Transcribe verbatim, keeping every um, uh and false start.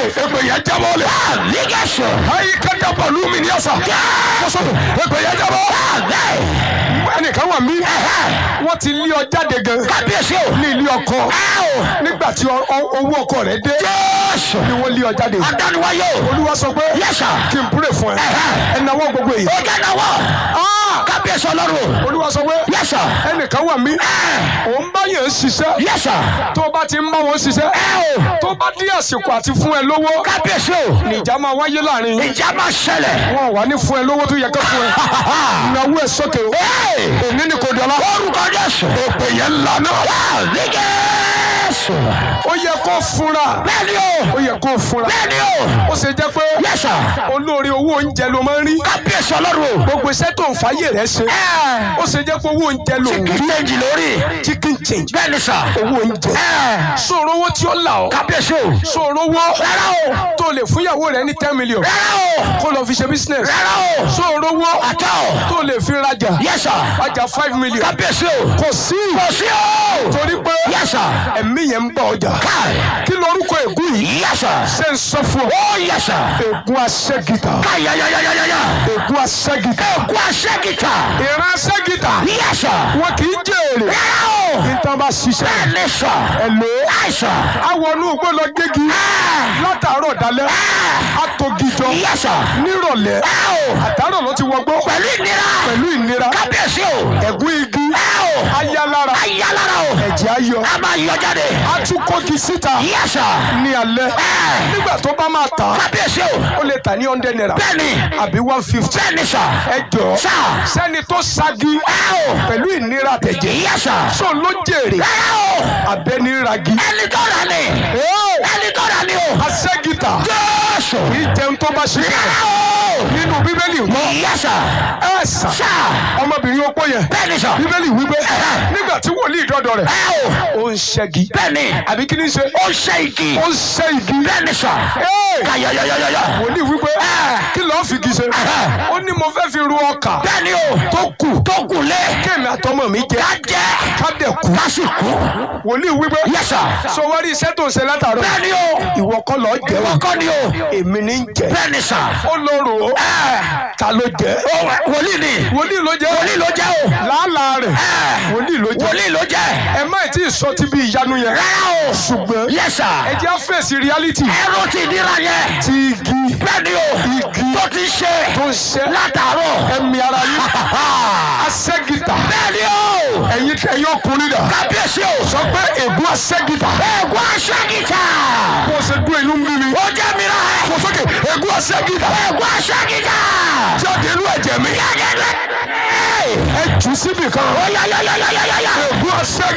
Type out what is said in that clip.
sókè èpè yẹn jábọ́ lẹ̀. Àbíkẹ́sọ̀. Ayé kẹ́kẹ́ pẹ̀lú mi ní ẹ̀sà. Fọ́ sókè èpè yẹn jábọ́. Ẹnìkan wà mí. Wọ́n ti lé ọ jáde gan. Kábíyèsí o. Ní ilé ọkọ. Nígbà tí owó ọkọ rẹ̀ dé. Jésù. Ni wọ́n lé ọ jáde. Adániwáyé o. Olúwa sọ pé. Yes sir. Kí n pray fún ẹ. Ẹ nawọ́ gbogbo èyí. Ó jẹ́ náwó. Kábíyèsí Ọlọ́run. Olúwa sọ pé. Yes sir. Ẹnìkan wà mí. Òun bá yẹn ṣiṣẹ́. Yes sir. Tó bá ti ń bá wọn ṣiṣẹ́. Tó bá dé àsìkò àti fún ẹ lówó. Kábíyèsí o. Ìjà máa wáyé láàrin. Ìjà máa ṣẹlẹ̀. Wọ́n wà ní fún ẹ lówó tó yẹ ká fún ẹ. Ìnáwó ẹ sókè o. Èmi ni kò dọ́là. Orúkọ Jésù. Èpè yẹn lànà. Àbíkẹ́sọ̀. Ó yẹ kó fúnra. Bẹ́ẹ̀ni o. Ó yẹ kó fúnra. Bẹ́ẹ̀ni o. Ó ṣe jẹ́ pé. Yes sir. Olóore owó oúnjẹ ló máa ń rí. Kábíyèsí Ọlọ́run. Gbogbo iṣẹ́ tó ń fàyè rẹ̀ ṣe. Ó ṣe jẹ́ pé owó oúnjẹ ló ń rí. Chicken change lórí. Chicken change. Bẹ́ẹ̀ni sir. Owó oúnjẹ. Sọ̀rọ̀ owó tí ó là ọ́. Kábíyèsí o. Sọ̀rọ̀ owó. Rárá o. Tó lè fún ìyàwó rẹ̀ ní ten million. Rárá o. Kó lọ fi ṣe business. Rárá o. Sọ̀rọ̀ owó. Àtọ̀. Tó lè fi rajà. Yes sir. Rajà five million. Kábíyèsí o. Kò sí. Kò sí o. Torí pé. Yes sir. Ẹ̀mí yẹn ń bá ọjà. Káì. Kí lorúkọ ègún yìí? Yes sir. Ṣé ń sọ fún ọ? Oh yes sir. Ègún aṣẹ́gìtà. Káyayayayaya. Ègún aṣẹ́gìtà. Ègún aṣẹ́gìtà. Ìran aṣẹ́gìtà. Yes sir. Wọn kì í jèrè. Rárá o. Ìtàn bá ṣiṣẹ́. Bẹ́ẹ̀ni sir. Ẹ̀lò. Àìsàn. Àwọn olúgbó lọ gégi. Látàárọ̀ dalẹ́. Atogijọ. Yes sir. Nírọ̀lẹ́. Àtàárọ̀ ló ti wọgbó. Pẹ̀lú ìnira. Pẹ̀lú ìnira. Kábíyèsí o. Ẹ̀gún igi. Ayálára. Ayálára o. Ẹ̀jẹ̀ ayọ̀. A máa yọ jáde. Atúkọ́gi síta. Yes sir. Ní alẹ́. Nígbà tó bá máa tà. Kábíyèsí o. Ó lè tà ní hundred naira. Bẹ́ẹ̀ni. Àbí one fifty. Bẹ́ẹ̀ni sir. Ẹ jọ. Sir. Sẹ́ni tó sagi. Pẹ̀lú ìnira tẹ̀jẹ̀. Yes sir. Sọ ló jèrè. Rárá o. Abẹ́ni ragi. Ẹni tó rà ni. Ẹni tó rà ni o. Aṣẹ́gìtà. Jésù. Kì í jẹun tó bá ṣiṣẹ́. Rárá o. Nínú Bíbélì wọ́n. Yes sir. Ẹ sà. Sir. Ọmọbìnrin opó yẹn. Bẹ́ẹ̀ni sir. Bíbélì wípé. Nígbà tí wòlíì dọ́dọ̀ rẹ̀. Ó ń ṣẹ́gi. Bẹ́ẹ̀ni. Àbí kí ni ṣe? Ó ṣe igi. Ó ń ṣẹ́ igi. Bẹ́ẹ̀ni sir. Kayayayaya. Wòlíì wípé. Kí ló fi igi ṣe? Ó ní mo fẹ́ fi ru ọkà. Bẹ́ẹ̀ni o. Tó kù. Tó kù lé. Kéèmí àtọmọ mi jẹ. Ká jẹ. Ká dẹ̀ kú. Ká sì kú. Wòlíì wípé. Yes sir. Sọ wá rí iṣẹ́ tó ń ṣe látàárọ̀. Bẹ́ẹ̀ni o. Ìwọ kọ́ lọ jẹ́ o. Ìwọ kọ́ ni o. Èmi ní ń jẹ. Bẹ́ẹ̀ni sir. Ó lọ rò ó. Ta ló jẹ? Wòlíì ni. Wòlíì ló jẹ. Wòlíì ló jẹ o. Làálàá rẹ̀. Wòlíì ló jẹ. Wòlíì ló jẹ. Ẹ má tí ì sọ ti bí ìyanu yẹn. Rárá o. Ṣùgbọ́n. Yes sir. Ẹ jẹ́ fèsì reality. Ẹ̀rọ ti dira yẹn. Ti igi. Bẹ́ẹ̀ni o. Igi. Tó ti ṣe. Tó ń ṣe. Látàárọ̀. Ẹ̀mí ara yín. Aṣẹ́gìtà. Bẹ́ẹ̀ni o. Ẹ̀yin ẹ̀yin ọkùnrin dà. Kábíyèsí o. Sọ pé ègún aṣẹ́gìtà. Ègún aṣẹ́gìtà. Bó ṣe dún inú ń bí mi. Ó jẹ́ mi rà. Fò sókè ègún aṣẹ́gìtà. Ègún aṣẹ́gìtà. Jáde inú ẹ̀jẹ̀ mi. Jáde inú ẹ̀jẹ̀ mi. Ẹ jù síbì kan. Ó yá yá yá yá yá yá. Ègún aṣẹ́gìtà.